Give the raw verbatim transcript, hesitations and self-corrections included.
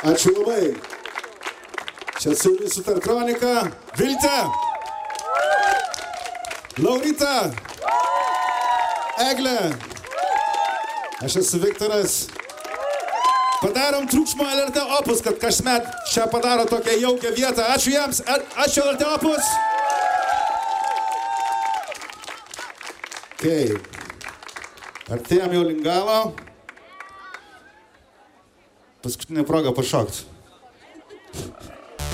Ačiū labai. Čia su jumis Supertronika. Viltė. Laurita. Eglė. Aš esu Viktoras. Padarom triukšmo L R T Opus, kad kasmet čia padaro tokią jaukią vietą. Ačiū jiems. Ačiū L R T Opus. Okay. Artėjom jau link galo. Paskutinė proga pašokt.